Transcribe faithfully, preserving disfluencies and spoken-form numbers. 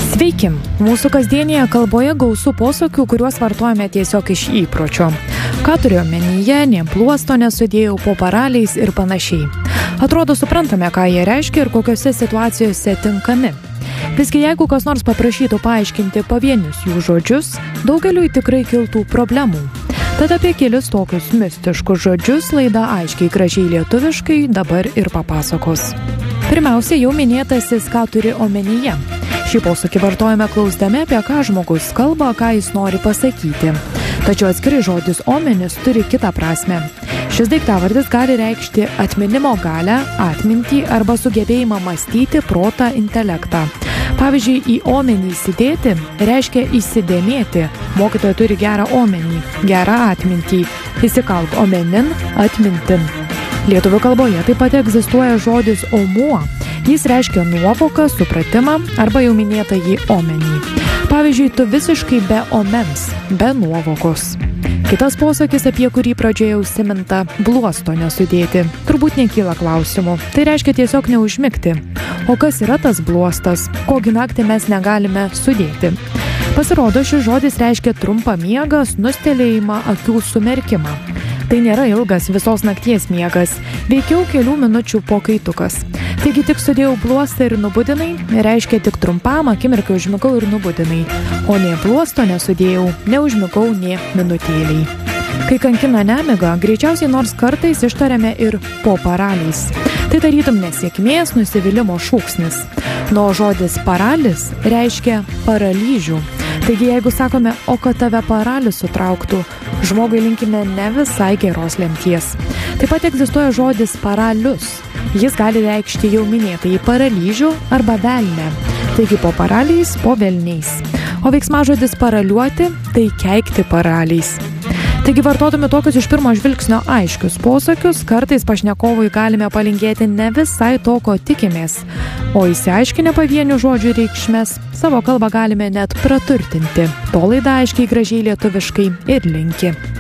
Sveiki! Mūsų kasdienėje kalboje gausu posakių, kuriuos vartojame tiesiog iš įpročio. Ką turiu omenyje, nė pluosto nesudėjau po paraliais ir panašiai. Atrodo, suprantame, ką jie reiškia ir kokiose situacijose tinkami. Visgi jeigu kas nors paprašytų paaiškinti pavienius jų žodžius, daugeliui tikrai kiltų problemų. Tad apie kelis tokius mistiškus žodžius laida aiškiai gražiai lietuviškai dabar ir papasakos. Pirmiausia, jau minėtasis, ką turi omenyje. Šį posakį vartojame klausdami, apie ką žmogus kalba, ką jis nori pasakyti. Tačiau atskirai žodis omenis turi kitą prasmę. Šis daiktavardis gali reikšti atminimo galią, atmintį arba sugebėjimą mąstyti, protą, intelektą. Pavyzdžiui, į omenį įsidėti reiškia įsidėmėti. Mokytoja turi gerą omenį, gerą atmintį. Įsikalk omenin, atmintin. Lietuvių kalboje taip pat egzistuoja žodis omuo. Jis reiškia nuovoką, supratimą arba jau minėtą jį omenį. Pavyzdžiui, tu visiškai be omens, be nuovokos. Kitas posakis, apie kurį pradžioje užsiminta, bluosto nesudėti. Turbūt nekyla klausimų. Tai reiškia tiesiog neužmigti. O kas yra tas bluostas? Kogi naktį mes negalime sudėti? Pasirodo, šis žodis reiškia trumpą miegą, snustelėjimą, akių sumerkimą. Tai nėra ilgas visos nakties miegas, veikiau kelių minučių pokaitukas. Taigi tik sudėjau bluostą ir nubudinai, reiškia tik trumpam akimirkai užmigau ir nubudinai. O nė bluosto nesudėjau, neužmigau nė minutėliai. Kai kankina nemiga, greičiausiai nors kartais ištariame ir po paraliais. Tai tarytum nesėkmės, nusivylimo šūksnis. Nuo žodis paralis reiškia paralyžių. Taigi jeigu sakome, o kad tave paralis sutrauktų, žmogui linkime ne visai geros lemties. Taip pat egzistuoja žodis paralius. Jis gali reikšti jau minėtąjį paralyžių arba velnę. Taigi po paraliais, po velniais. O veiksmažodis paraliuoti, tai keikti paraliais. Taigi vartodami tokius iš pirmo žvilgsnio aiškius posakius, kartais pašnekovui galime palinkėti ne visai to, ko tikimės. O įsiaiškinę pavienių žodžių reikšmes, savo kalbą galime net praturtinti. To laida aiškiai gražiai lietuviškai ir linki.